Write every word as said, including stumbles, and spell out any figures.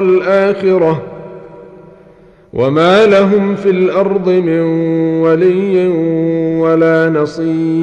الآخرة وما لهم في الأرض من ولي ولا نصير.